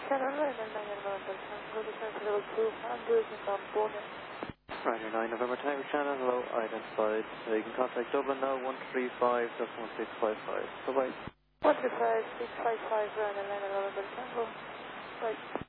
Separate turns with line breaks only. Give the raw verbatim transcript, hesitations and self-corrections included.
Channel nine and nine November Tango, descend to level two hundred and on bonus.
Ryder nine November Tango Channel, hello, identified. Uh, you can contact Dublin now, one three five, one six five five. Bye-bye.
one three five, six five five, Ryder nine November Tango. Right.